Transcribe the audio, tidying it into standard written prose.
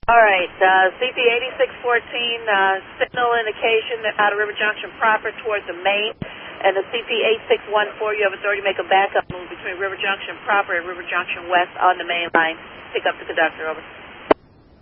All right, CP 8614, signal indication out of River Junction proper towards the main, and the CP 8614, you have authority to make a backup move between River Junction proper and River Junction west on the main line. Pick up the conductor, over.